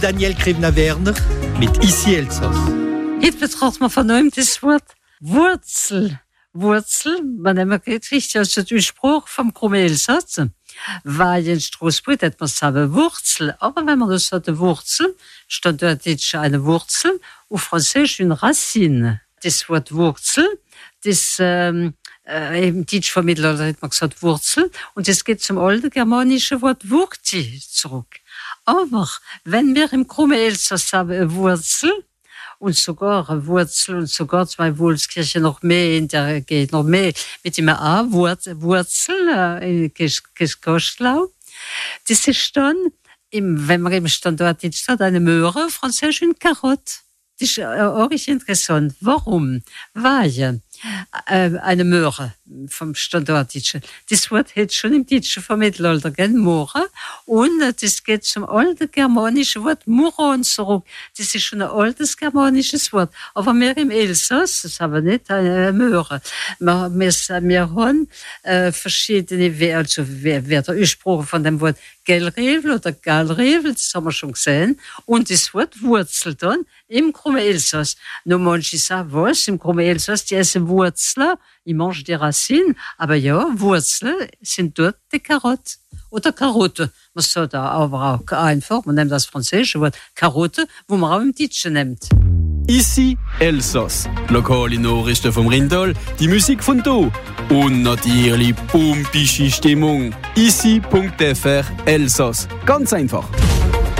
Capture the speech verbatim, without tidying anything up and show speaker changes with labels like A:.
A: Daniel Krivner-Werner mit Ici Elsass.
B: Jetzt betrachtet man von neuem das Wort Wurzel. Wurzel, man immer geht richtig aus dem Spruch vom Krumme Elsass. Weil in Straßburg hat man sagen Wurzel. Aber wenn man das sagt, Wurzel, stand dort eine Wurzel, auf Französisch eine Racine. Das Wort Wurzel, das, ähm, äh, im Deutsch vom Mittelalter hat man gesagt Wurzel, und das geht zum alten germanischen Wort Wurti zurück. Aber wenn wir im Krumme Elsass sagen eine Wurzel, und sogar eine Wurzel und sogar zwei Wolfskirche noch mehr, in der geht noch mehr, mit dem A, Wurzel, äh, in Kostlau. Das ist dann, im, wenn man im Standort jetzt hat, eine Möhre, Französisch und Karotte. Das ist äh, auch interessant. Warum? Weil äh, eine Möhre vom Standort, das Wort hat schon im Deutschen vom Mittelalter, gell, Möhre. Und äh, das geht zum alten germanischen Wort Muron zurück. Das ist schon ein altes germanisches Wort. Aber wir im Elsass, das haben wir nicht eine Möhre. Wir, wir, wir haben äh, verschiedene, also wer, wer der Ursprung von dem Wort Gellrevel oder Gallrevel, das haben wir schon gesehen. Und das Wort Wurzel dann im Krumme Elsass. Nur manche sagen, was? Im Krumme Elsass, die essen Wurzeln, ich mange die Racinen, aber ja, Wurzeln sind dort die Karotte oder Karotte. Man sagt da aber auch einfach, man nimmt das französische Wort Karotte, wo man auch im Deutschen nimmt.
C: Ici Elsass. Lokale Nachrichten vom Rindal, die Musik von do und natürlich pumpische Stimmung. ici punkt f r Elsass. Ganz einfach.